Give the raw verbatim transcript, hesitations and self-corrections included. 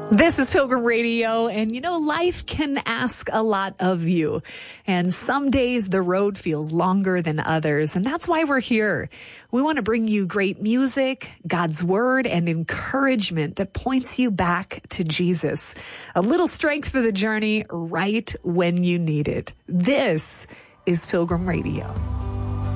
This is Pilgrim Radio, and you know, life can ask a lot of you. And some days the road feels longer than others, and that's why we're here. We want to bring you great music, God's word, and encouragement that points you back to Jesus. A little strength for the journey right when you need it. This is Pilgrim Radio.